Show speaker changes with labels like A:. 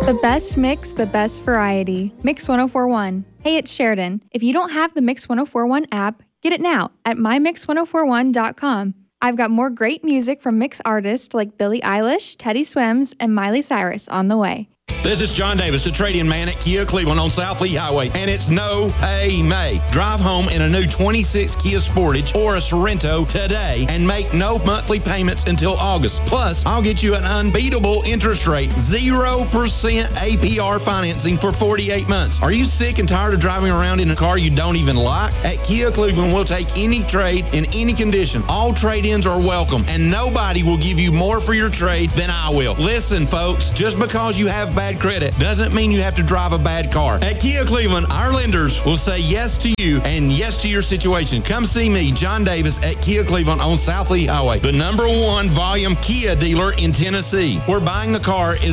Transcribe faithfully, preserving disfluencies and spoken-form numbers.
A: The best mix, the best variety. Mix ten forty-one. Hey, it's Sheridan. If you don't have the Mix ten forty-one app, get it now at my mix ten forty-one dot com. I've got more great music from mix artists like Billie Eilish, Teddy Swims, and Miley Cyrus on the way.
B: This is John Davis, the trade-in man at Kia Cleveland on South Lee Highway, and it's no pay May. Drive home in a new twenty-six Kia Sportage or a Sorrento today and make no monthly payments until August. Plus, I'll get you an unbeatable interest rate, zero percent A P R financing for forty-eight months. Are you sick and tired of driving around in a car you don't even like? At Kia Cleveland, we'll take any trade in any condition. All trade-ins are welcome, and nobody will give you more for your trade than I will. Listen, folks, just because you have bad credit doesn't mean you have to drive a bad car. At Kia Cleveland, our lenders will say yes to you and yes to your situation. Come see me, John Davis, at Kia Cleveland on South Lee Highway, the number one volume Kia dealer in Tennessee, where buying a car is